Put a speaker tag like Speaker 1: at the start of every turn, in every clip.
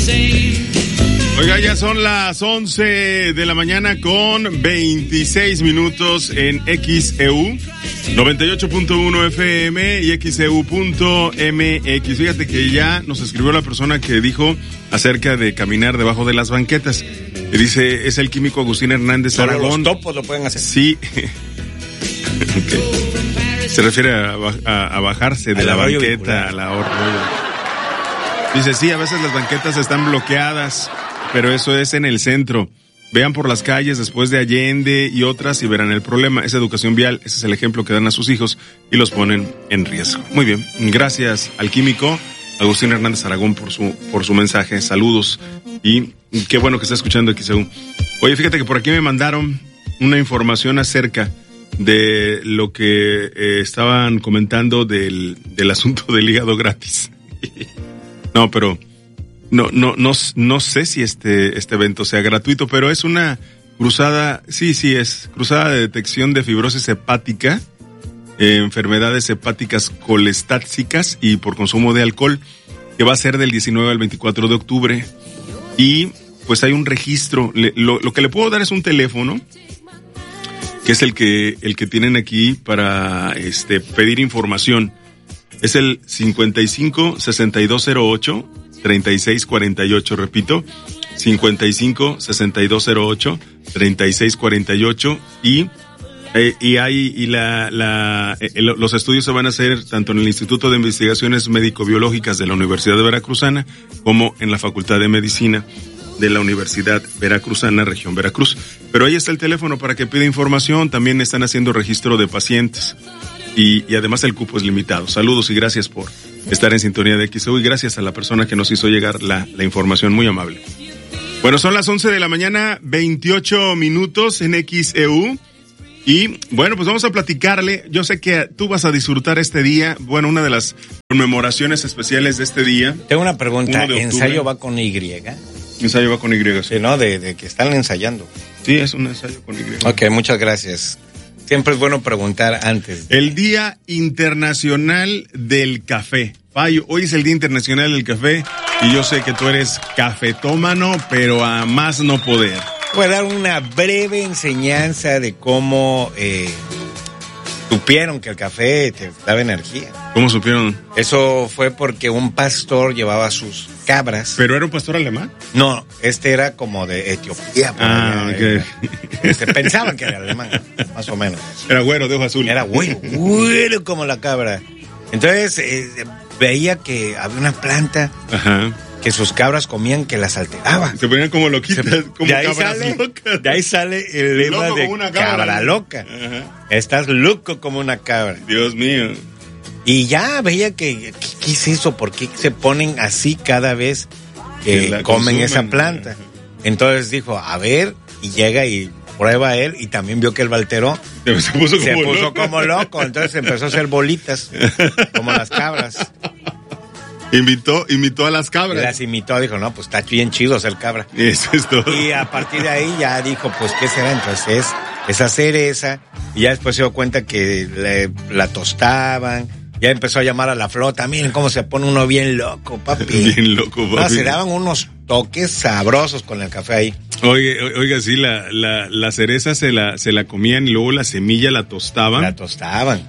Speaker 1: Oiga, ya son las 11 de la mañana con 26 minutos en XEU 98.1 FM y XEU.mx. Fíjate que ya nos escribió la persona que dijo acerca de caminar debajo de las banquetas. Y dice, es el químico Agustín Hernández Aragón.
Speaker 2: Los topos lo pueden hacer.
Speaker 1: Sí. Okay. Se refiere a bajarse de la banqueta a la horda. Dice, sí, a veces las banquetas están bloqueadas, pero eso es en el centro. Vean por las calles después de Allende y otras y verán el problema. Es educación vial, ese es el ejemplo que dan a sus hijos y los ponen en riesgo. Muy bien, gracias al químico Agustín Hernández Aragón por su mensaje. Saludos y qué bueno que está escuchando XEU. Oye, fíjate que por aquí me mandaron una información acerca de lo que estaban comentando del asunto del hígado gratis. No, pero no sé si este evento sea gratuito, pero es una cruzada, sí es cruzada de detección de fibrosis hepática, enfermedades hepáticas colestásicas y por consumo de alcohol, que va a ser del 19 al 24 de octubre. Y pues hay un registro, lo que le puedo dar es un teléfono, que es el que tienen aquí para pedir información. Es el 55-6208-3648, repito, 55-6208-3648 y los estudios se van a hacer tanto en el Instituto de Investigaciones Médico-Biológicas de la Universidad de Veracruzana como en la Facultad de Medicina de la Universidad Veracruzana, región Veracruz. Pero ahí está el teléfono para que pida información. También están haciendo registro de pacientes. Y además el cupo es limitado. Saludos y gracias por estar en sintonía de XEU y gracias a la persona que nos hizo llegar la información, muy amable. Bueno, son las 11 de la mañana, 28 minutos en XEU y bueno, pues vamos a platicarle. Yo sé que tú vas a disfrutar este día, bueno, una de las conmemoraciones especiales de este día.
Speaker 2: Tengo una pregunta, ¿ensayo va con Y?
Speaker 1: Ensayo va con Y, sí.
Speaker 2: Sí, ¿no? De que están ensayando.
Speaker 1: Sí, es un ensayo con Y.
Speaker 2: Ok, muchas gracias. Siempre es bueno preguntar antes.
Speaker 1: El Día Internacional del Café. Payo, hoy es el Día Internacional del Café y yo sé que tú eres cafetómano, pero a más no poder.
Speaker 2: Voy a dar una breve enseñanza de cómo supieron que el café te daba energía.
Speaker 1: ¿Cómo supieron?
Speaker 2: Eso fue porque un pastor llevaba sus cabras.
Speaker 1: ¿Pero era un pastor alemán?
Speaker 2: No, era como de Etiopía.
Speaker 1: Ok.
Speaker 2: Pensaban que era alemán, más o menos.
Speaker 1: Era güero, de ojo azul.
Speaker 2: Era güero como la cabra. Entonces, veía que había una planta. Ajá. Que sus cabras comían que las alteraba.
Speaker 1: Se ponían como loquitas, como cabras locas.
Speaker 2: De ahí sale el lema de cabra loca. Ajá. Estás loco como una cabra.
Speaker 1: Dios mío.
Speaker 2: Y ya veía que, ¿qué es eso? ¿Por qué se ponen así cada vez que comen esa planta? Entonces dijo, a ver, y llega y prueba él, y también vio que el valtero
Speaker 1: se puso
Speaker 2: como loco. Entonces empezó a hacer bolitas, como las cabras.
Speaker 1: Imitó a las cabras.
Speaker 2: Las imitó, dijo, no, pues está bien chido ser cabra.
Speaker 1: Eso es todo.
Speaker 2: Y a partir de ahí ya dijo, pues, ¿qué será? Entonces es hacer esa, y ya después se dio cuenta que la tostaban, ya empezó a llamar a la flota, miren cómo se pone uno bien loco, papi.
Speaker 1: Bien loco, papi.
Speaker 2: No, se daban unos toques sabrosos con el café ahí.
Speaker 1: Oiga, sí, la cereza se la comían y luego la semilla la tostaban.
Speaker 2: La tostaban.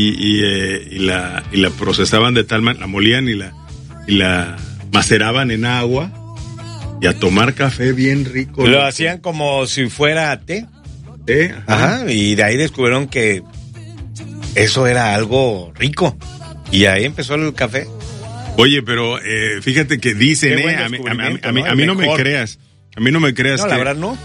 Speaker 1: Y la procesaban de tal manera, la molían y la maceraban en agua y a tomar café bien rico.
Speaker 2: Lo hacían como si fuera té. Ajá, y de ahí descubrieron que eso era algo rico. Y ahí empezó el café.
Speaker 1: Oye, pero fíjate que dicen, a mí no me creas. A mí no me creas.
Speaker 2: No, la verdad no.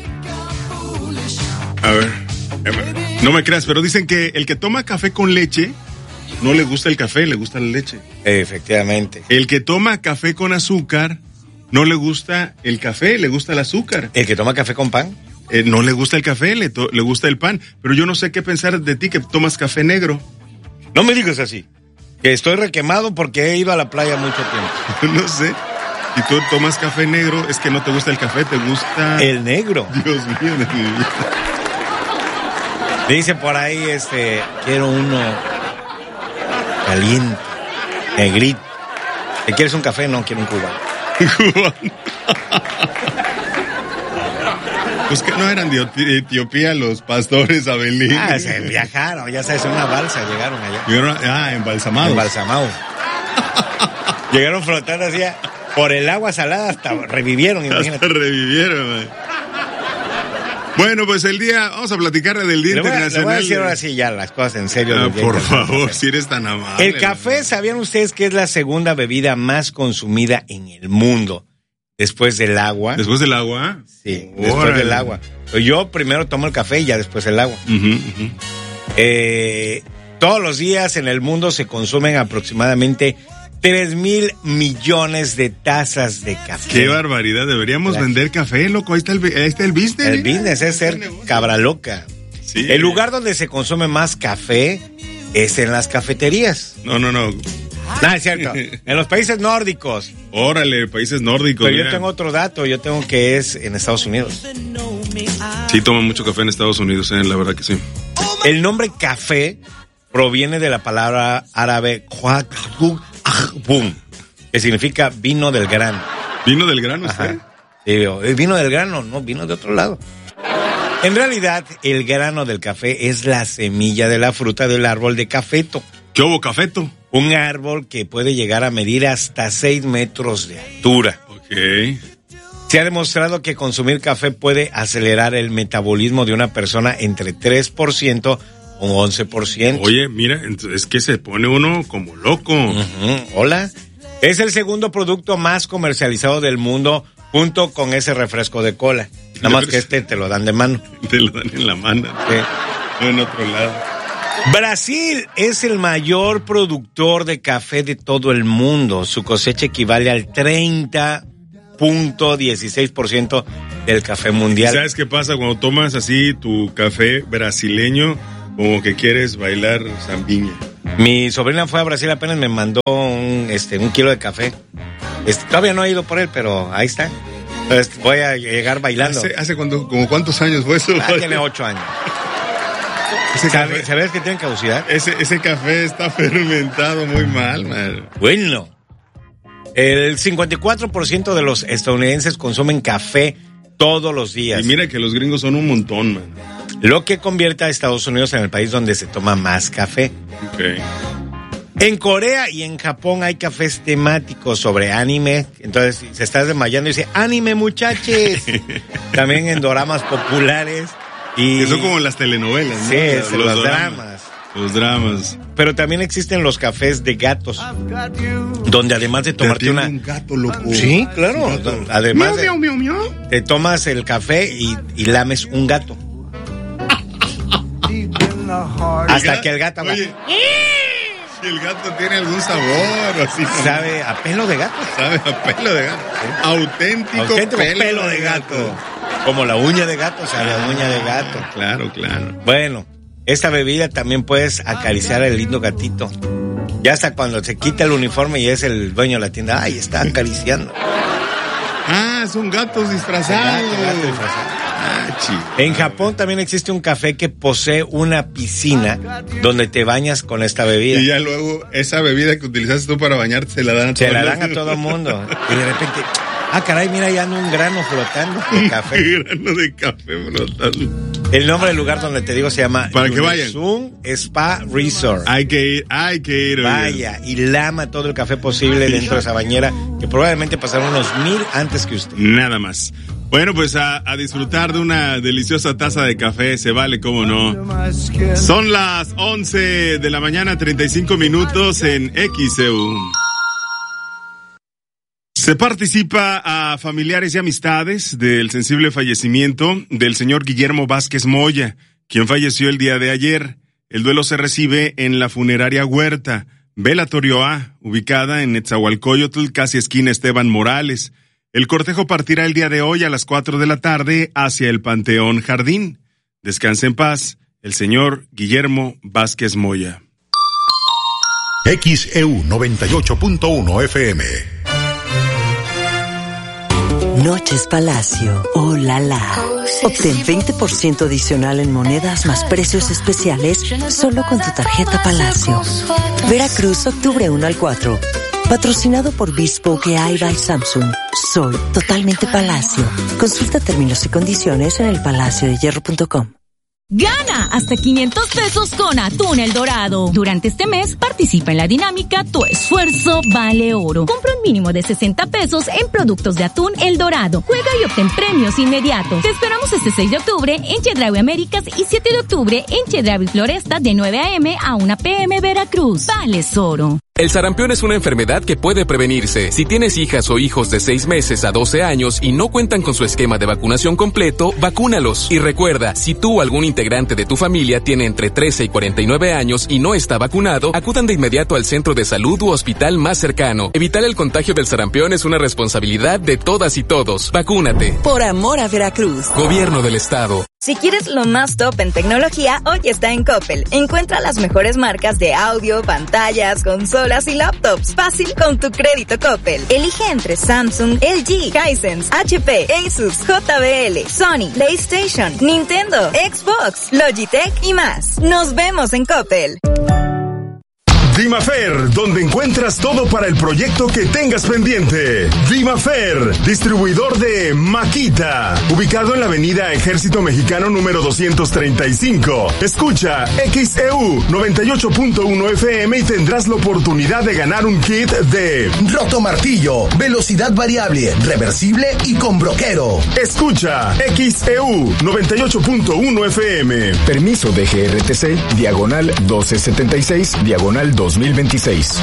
Speaker 1: A ver, no me creas, pero dicen que el que toma café con leche no le gusta el café, le gusta la leche.
Speaker 2: Efectivamente.
Speaker 1: El que toma café con azúcar no le gusta el café, le gusta el azúcar.
Speaker 2: El que toma café con pan
Speaker 1: no le gusta el café, le gusta el pan. Pero yo no sé qué pensar de ti que tomas café negro.
Speaker 2: No me digas así. Que estoy requemado porque he ido a la playa mucho tiempo.
Speaker 1: No sé. Si tú tomas café negro, es que no te gusta el café, te gusta...
Speaker 2: El negro.
Speaker 1: Dios mío de mi vida.
Speaker 2: Dice por ahí, quiero uno caliente, negrito. ¿Te quieres un café? No, quiero un cubano.
Speaker 1: Pues que no eran de Etiopía los pastores a Belén.
Speaker 2: Se viajaron, ya sabes, en una balsa llegaron allá.
Speaker 1: Llegaron, embalsamados.
Speaker 2: Embalsamados. Llegaron flotando así por el agua salada hasta revivieron, imagínate.
Speaker 1: Hasta revivieron, man. Bueno, pues vamos a platicar del Día Internacional.
Speaker 2: Le voy a decir ahora sí ya las cosas en serio.
Speaker 1: Por favor, si eres tan amable.
Speaker 2: El café, ¿sabían ustedes que es la segunda bebida más consumida en el mundo? Después del agua.
Speaker 1: ¿Después del agua?
Speaker 2: Sí, después del agua. Yo primero tomo el café y ya después el agua. Todos los días en el mundo se consumen aproximadamente 3,000 millones de tazas de café.
Speaker 1: ¡Qué barbaridad! Deberíamos vender café, loco. Ahí está el business.
Speaker 2: El business es ser cabra loca.
Speaker 1: Sí.
Speaker 2: El lugar donde se consume más café es en las cafeterías.
Speaker 1: No.
Speaker 2: No, es cierto. En los países nórdicos.
Speaker 1: Órale, países nórdicos.
Speaker 2: Pero yo tengo otro dato. Yo tengo que es en Estados Unidos.
Speaker 1: Sí, toman mucho café en Estados Unidos, la verdad que sí.
Speaker 2: El nombre café proviene de la palabra árabe que significa vino del grano.
Speaker 1: ¿Vino del grano usted?
Speaker 2: Sí, vino del grano, no, vino de otro lado. En realidad, el grano del café es la semilla de la fruta del árbol de cafeto.
Speaker 1: ¿Qué hubo, cafeto?
Speaker 2: Un árbol que puede llegar a medir hasta 6 metros de altura.
Speaker 1: Ok.
Speaker 2: Se ha demostrado que consumir café puede acelerar el metabolismo de una persona entre 3% o 11%.
Speaker 1: Oye, mira, es que se pone uno como loco.
Speaker 2: Hola. Es el segundo producto más comercializado del mundo junto con ese refresco de cola. Nada más que te lo dan de mano.
Speaker 1: Te lo dan en la mano.
Speaker 2: Sí.
Speaker 1: No en otro lado.
Speaker 2: Brasil es el mayor productor de café de todo el mundo. Su cosecha equivale al 30.16% del café mundial.
Speaker 1: ¿Sabes qué pasa cuando tomas así tu café brasileño? Como que quieres bailar zambiña.
Speaker 2: Mi sobrina fue a Brasil, apenas me mandó un kilo de café. Todavía no he ido por él, pero ahí está. Entonces voy a llegar bailando.
Speaker 1: ¿Hace como cuántos años fue eso?
Speaker 2: Tiene 8 años. ¿Sabes que tiene caducidad?
Speaker 1: Ese café está fermentado muy mal, man.
Speaker 2: Bueno. El 54% de los estadounidenses consumen café todos los días.
Speaker 1: Y mira que los gringos son un montón, man.
Speaker 2: Lo que convierte a Estados Unidos en el país donde se toma más café.
Speaker 1: Okay.
Speaker 2: En Corea y en Japón hay cafés temáticos sobre anime. Entonces se está desmayando y dice, ¡anime, muchachos! También en doramas populares.
Speaker 1: Que son como las telenovelas, ¿no?
Speaker 2: Sí, los dramas.
Speaker 1: Los dramas.
Speaker 2: Pero también existen los cafés de gatos, donde además de tomarte
Speaker 1: un gato, loco.
Speaker 2: Sí, claro. Además
Speaker 1: miau.
Speaker 2: te tomas el café y lames un gato. Hasta que el gato habla.
Speaker 1: Oye, si el gato tiene algún sabor o así.
Speaker 2: Sabe a pelo de gato.
Speaker 1: Sabe a pelo de gato. ¿Sí? Auténtico
Speaker 2: pelo de gato. Como la uña de gato, sabe a uña de gato.
Speaker 1: Claro.
Speaker 2: Bueno, esta bebida también puedes acariciar al lindo gatito. Ya hasta cuando se quita el uniforme y es el dueño de la tienda, ¡ay, está acariciando!
Speaker 1: Son gatos disfrazados.
Speaker 2: Gato disfrazado. En Japón también existe un café que posee una piscina donde te bañas con esta bebida.
Speaker 1: Y ya luego esa bebida que utilizaste tú para bañarte se la dan a todo el mundo.
Speaker 2: Se la dan a todo el mundo. Y de repente, caray, mira, ya anda un grano flotando de café.
Speaker 1: Un grano de café flotando.
Speaker 2: El nombre del lugar donde te digo se llama
Speaker 1: para que vayan.
Speaker 2: Spa Resort.
Speaker 1: Hay que ir.
Speaker 2: Vaya, y lama todo el café posible dentro de esa bañera, que probablemente pasaron unos 1,000 antes que usted.
Speaker 1: Nada más. Bueno, pues a disfrutar de una deliciosa taza de café, se vale, cómo no. Son las 11 de la mañana, 35 minutos en XEU. Se participa a familiares y amistades del sensible fallecimiento del señor Guillermo Vázquez Moya, quien falleció el día de ayer. El duelo se recibe en la funeraria Huerta, Velatorio A, ubicada en Netzahualcóyotl, casi esquina Esteban Morales. El cortejo partirá el día de hoy a las 4 de la tarde hacia el Panteón Jardín. Descanse en paz, el señor Guillermo Vázquez Moya.
Speaker 3: XEU 98.1 FM.
Speaker 4: Noches Palacio, oh la la. Obtén 20% adicional en monedas más precios especiales solo con tu tarjeta Palacio. Veracruz, octubre 1 al 4. Patrocinado por Bespoke AI by Samsung. Soy totalmente Palacio. Consulta términos y condiciones en elpalaciodehierro.com.
Speaker 5: Gana hasta 500 pesos con Atún El Dorado. Durante este mes, participa en la dinámica Tu Esfuerzo Vale Oro. Compra un mínimo de 60 pesos en productos de Atún El Dorado. Juega y obtén premios inmediatos. Te esperamos este 6 de octubre en Chedraui Américas y 7 de octubre en Chedraui Floresta de 9 a.m. a 1 p.m. Veracruz. Vales Oro.
Speaker 6: El sarampión es una enfermedad que puede prevenirse. Si tienes hijas o hijos de 6 meses a 12 años y no cuentan con su esquema de vacunación completo, vacúnalos. Y recuerda, si tú o algún integrante de tu familia tiene entre 13 y 49 años y no está vacunado, acudan de inmediato al centro de salud u hospital más cercano. Evitar el contagio del sarampión es una responsabilidad de todas y todos. Vacúnate.
Speaker 7: Por amor a Veracruz.
Speaker 6: Gobierno del Estado.
Speaker 8: Si quieres lo más top en tecnología, hoy está en Coppel. Encuentra las mejores marcas de audio, pantallas, consolas y laptops. Fácil con tu crédito Coppel. Elige entre Samsung, LG, Hisense, HP, Asus, JBL, Sony, PlayStation, Nintendo, Xbox, Logitech y más. Nos vemos en Coppel.
Speaker 9: Dimafer, donde encuentras todo para el proyecto que tengas pendiente. Dimafer, distribuidor de Makita, ubicado en la avenida Ejército Mexicano número 235. Escucha XEU 98.1 FM y tendrás la oportunidad de ganar un kit de
Speaker 10: roto martillo, velocidad variable, reversible y con broquero.
Speaker 9: Escucha XEU 98.1 FM.
Speaker 11: Permiso de GRTC, diagonal 1276, diagonal 2026.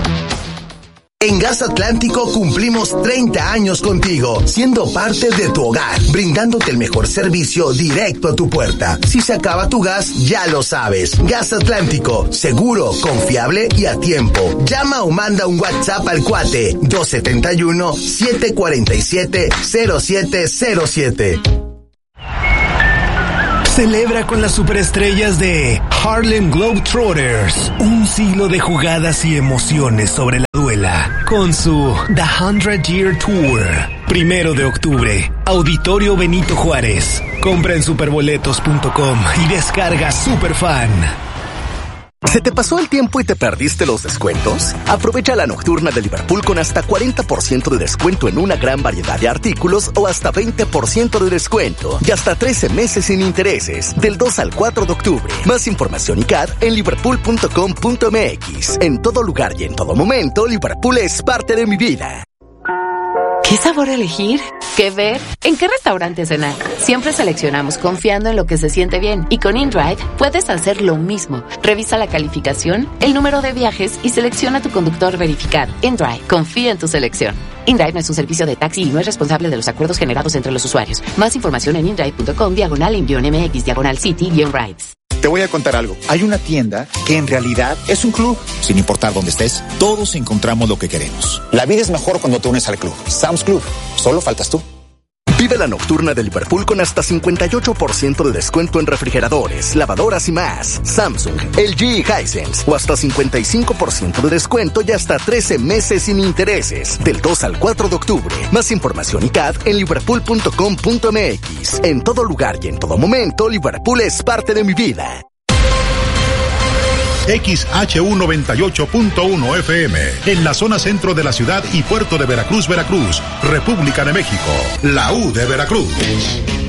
Speaker 10: En Gas Atlántico cumplimos 30 años contigo, siendo parte de tu hogar, brindándote el mejor servicio directo a tu puerta. Si se acaba tu gas, ya lo sabes. Gas Atlántico, seguro, confiable y a tiempo. Llama o manda un WhatsApp al cuate 271-747-0707.
Speaker 12: Celebra con las superestrellas de Harlem Globetrotters, un siglo de jugadas y emociones sobre la duela, con su The 100 Year Tour. 1 de octubre, Auditorio Benito Juárez. Compra en superboletos.com y descarga Superfan.
Speaker 13: ¿Se te pasó el tiempo y te perdiste los descuentos? Aprovecha la nocturna de Liverpool con hasta 40% de descuento en una gran variedad de artículos o hasta 20% de descuento y hasta 13 meses sin intereses del 2 al 4 de octubre. Más información y CAD en liverpool.com.mx. En todo lugar y en todo momento, Liverpool es parte de mi vida.
Speaker 14: ¿Qué sabor elegir? ¿Qué ver? ¿En qué restaurante cenar? Siempre seleccionamos confiando en lo que se siente bien. Y con InDrive puedes hacer lo mismo. Revisa la calificación, el número de viajes y selecciona tu conductor verificado. InDrive, confía en tu selección. InDrive no es un servicio de taxi y no es responsable de los acuerdos generados entre los usuarios. Más información en indrive.com/MX/City-Rides.
Speaker 15: Te voy a contar algo. Hay una tienda que en realidad es un club. Sin importar dónde estés, todos encontramos lo que queremos. La vida es mejor cuando te unes al club. Sam's Club. Solo faltas tú.
Speaker 13: Vive la nocturna de Liverpool con hasta 58% de descuento en refrigeradores, lavadoras y más. Samsung, LG y Hisense. O hasta 55% de descuento y hasta 13 meses sin intereses. Del 2 al 4 de octubre. Más información y CAD en liverpool.com.mx. En todo lugar y en todo momento, Liverpool es parte de mi vida.
Speaker 3: XHU 98.1 FM, en la zona centro de la ciudad y puerto de Veracruz, Veracruz, República de México, la U de Veracruz.